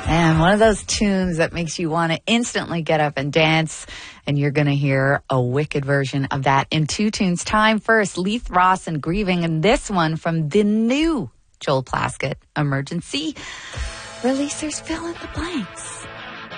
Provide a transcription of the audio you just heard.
And one of those tunes that makes you want to instantly get up and dance. And you're going to hear a wicked version of that in 2 tunes time. First, Leith Ross and Grieving, and this one from the new Joel Plaskett, Emergency. Releasers fill in the blanks.